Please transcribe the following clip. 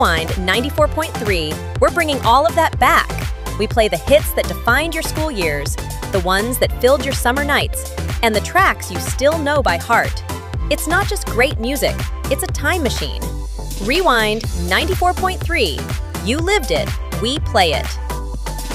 Rewind 94.3, we're bringing all of that back. We play the hits that defined your school years, the ones that filled your summer nights, and the tracks you still know by heart. It's not just great music, it's a time machine. Rewind 94.3. You lived it, we play it.